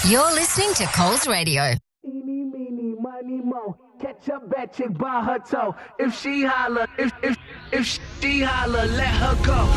You're listening to Coles Radio. Eeny, meeny, miny, mo. Catch a bad chick by her toe. If she holler, if she holler, let her go.